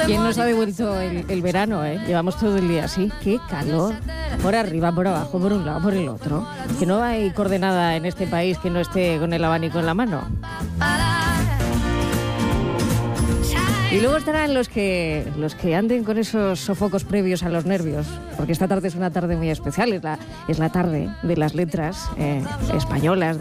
¿Quién nos ha devuelto el verano, eh? Llevamos todo el día así. ¡Qué calor! Por arriba, por abajo, por un lado, por el otro. Que no hay coordenada en este país que no esté con el abanico en la mano. Y luego estarán los que anden con esos sofocos previos a los nervios, porque esta tarde es una tarde muy especial, es la tarde de las letras españolas,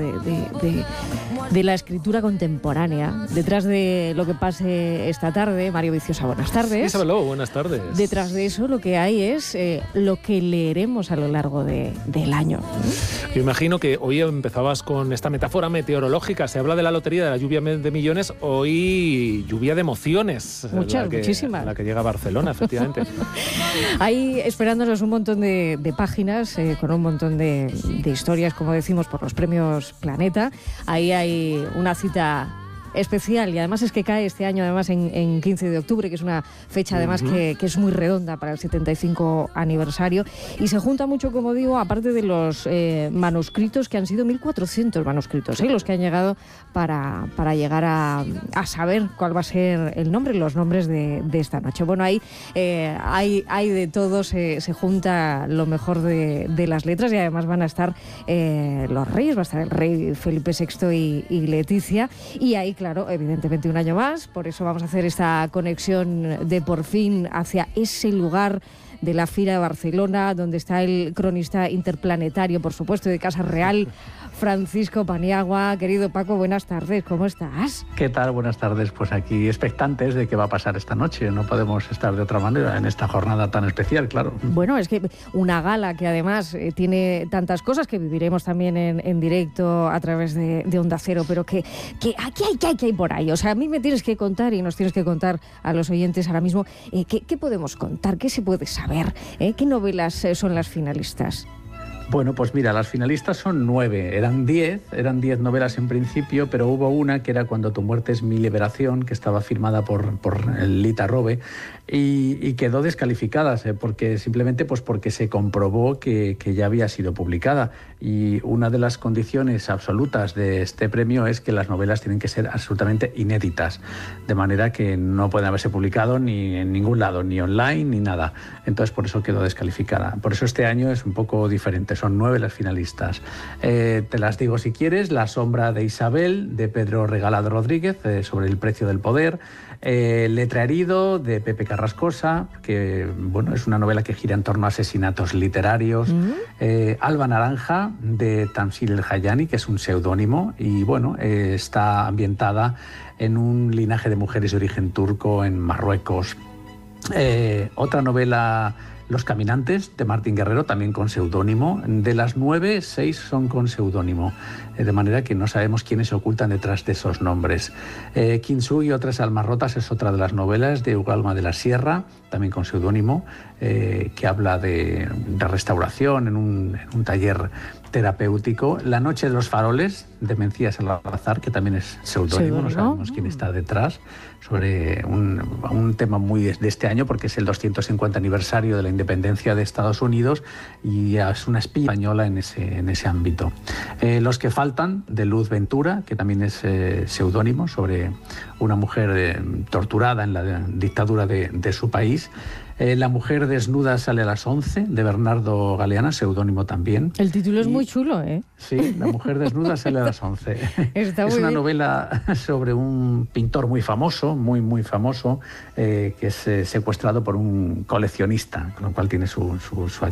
de la escritura contemporánea. Detrás de lo que pase esta tarde, Mario Viciosa, buenas tardes. Isabel, buenas tardes. Detrás de eso lo que hay es lo que leeremos a lo largo del año. Yo imagino que hoy empezabas con esta metáfora meteorológica, se habla de la lotería de la lluvia de millones, hoy lluvia de emociones. Muchísimas. La que llega a Barcelona, efectivamente. Hay esperándonos un montón de páginas con un montón de historias, como decimos, por los premios Planeta. Ahí hay una cita especial y además es que cae este año además en 15 de octubre, que es una fecha además que es muy redonda para el 75 aniversario y se junta mucho, como digo, aparte de los manuscritos, que han sido 1.400 manuscritos, los que han llegado para llegar a saber cuál va a ser el nombre, los nombres de esta noche. Bueno, ahí hay de todo, se junta lo mejor de las letras y además van a estar los reyes, va a estar el rey Felipe VI y Leticia, y ahí, claro, evidentemente un año más, por eso vamos a hacer esta conexión de por fin hacia ese lugar de la Fira de Barcelona, donde está el cronista interplanetario, por supuesto, de Casa Real, Francisco Paniagua. Querido Paco, buenas tardes, ¿cómo estás? ¿Qué tal? Buenas tardes. Pues aquí expectantes de qué va a pasar esta noche. No podemos estar de otra manera en esta jornada tan especial, claro. Bueno, es que una gala que además tiene tantas cosas que viviremos también en directo a través de Onda Cero, pero que aquí hay por ahí. O sea, a mí me tienes que contar y nos tienes que contar a los oyentes ahora mismo qué podemos contar, qué se puede saber, qué novelas son las finalistas. Bueno, pues mira, las finalistas son 9, eran 10 novelas en principio, pero hubo una que era Cuando tu muerte es mi liberación, que estaba firmada por Lita Robe y quedó descalificada, porque simplemente porque se comprobó que ya había sido publicada, y una de las condiciones absolutas de este premio es que las novelas tienen que ser absolutamente inéditas, de manera que no pueden haberse publicado ni en ningún lado, ni online ni nada. Entonces por eso quedó descalificada. Por eso este año es un poco diferente. Son 9 las finalistas. Te las digo si quieres. La sombra de Isabel, de Pedro Regalado Rodríguez, sobre el precio del poder. Letra herido, de Pepe Carrascosa, que bueno, es una novela que gira en torno a asesinatos literarios. Alba Naranja, de Tamsil El Hayani, que es un seudónimo, y bueno, está ambientada en un linaje de mujeres de origen turco en Marruecos. Otra novela, Los Caminantes, de Martín Guerrero, también con seudónimo. De las 9, 6 son con seudónimo, de manera que no sabemos quiénes se ocultan detrás de esos nombres. Quinsu y otras almas rotas es otra de las novelas de Hugo Alma de la Sierra, también con seudónimo, que habla de restauración en un taller terapéutico. La noche de los faroles, de Mencías Salazar, que también es seudónimo, no sabemos quién está detrás, sobre un tema muy de este año, porque es el 250 aniversario de la independencia de Estados Unidos y es una espía española en ese ámbito. Los que faltan, de Luz Ventura, que también es seudónimo, sobre una mujer torturada en la dictadura de su país. La mujer desnuda sale a las 11, de Bernardo Galeana, seudónimo también. El título es muy chulo, ¿eh? Sí, La mujer desnuda sale a las 11. Es una novela sobre un pintor muy famoso, muy famoso, que es secuestrado por un coleccionista, con lo cual tiene su